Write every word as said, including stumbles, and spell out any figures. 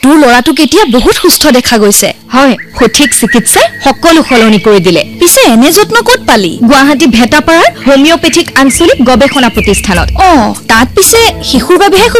তোৰ ল'ৰাটোক এতিয়া বহুত সুস্থ দেখা গৈছে হয় সঠিক চিকিৎসাই সকলো সলনি কৰি দিলে পিছে এনে যত্ন ক'ত পালি গুৱাহাটী ভেটাপাৰাৰ হোমিওপেথিক আঞ্চলিক গৱেষণা প্ৰতিষ্ঠানত অ তাত পিছে শিশুৰ বাবেহে